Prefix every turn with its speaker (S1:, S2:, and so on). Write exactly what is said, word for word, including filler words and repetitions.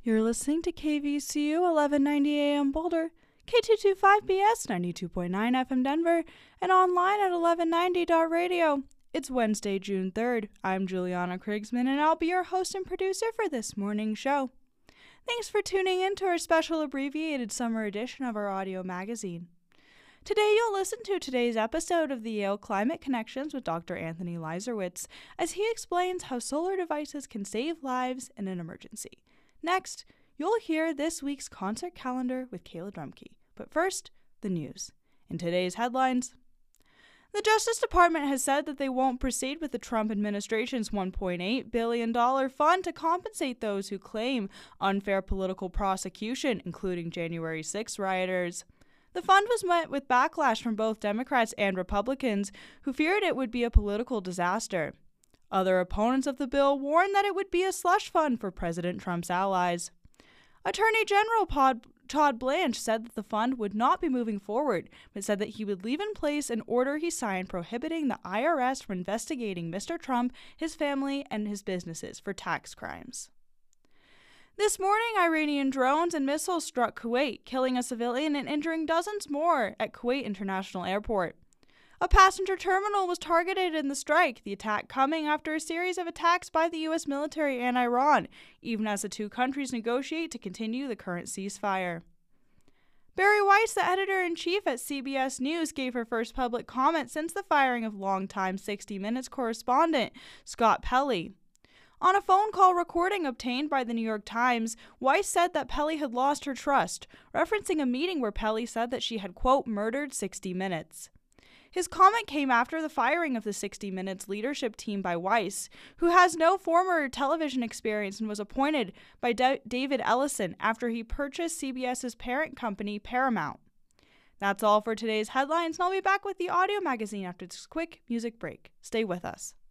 S1: You're listening to K V C U eleven ninety A M Boulder, K two twenty-five B S ninety-two point nine F M Denver, and online at eleven ninety dot radio. It's Wednesday, June third. I'm Juliana Krigsman, and I'll be your host and producer for this morning's show. Thanks for tuning in to our special abbreviated summer edition of our audio magazine. Today you'll listen to today's episode of the Yale Climate Connections with Doctor Anthony Leiserowitz as he explains how solar devices can save lives in an emergency. Next, you'll hear this week's concert calendar with Kayla Drumkey. But first, the news. In today's headlines, the Justice Department has said that they won't proceed with the Trump administration's one point eight billion dollars fund to compensate those who claim unfair political prosecution, including January sixth rioters. The fund was met with backlash from both Democrats and Republicans, who feared it would be a political disaster. Other opponents of the bill warned that it would be a slush fund for President Trump's allies. Attorney General Pod- Todd Blanche said that the fund would not be moving forward, but said that he would leave in place an order he signed prohibiting the I R S from investigating Mister Trump, his family, and his businesses for tax crimes. This morning, Iranian drones and missiles struck Kuwait, killing a civilian and injuring dozens more at Kuwait International Airport. A passenger terminal was targeted in the strike, the attack coming after a series of attacks by the U S military and Iran, even as the two countries negotiate to continue the current ceasefire. Bari Weiss, the editor-in-chief at C B S News, gave her first public comment since the firing of longtime sixty minutes correspondent Scott Pelley. On a phone call recording obtained by the New York Times, Weiss said that Pelley had lost her trust, referencing a meeting where Pelley said that she had, quote, murdered sixty minutes. His comment came after the firing of the sixty minutes leadership team by Weiss, who has no former television experience and was appointed by D- David Ellison after he purchased CBS's parent company, Paramount. That's all for today's headlines, and I'll be back with the audio magazine after this quick music break. Stay with us.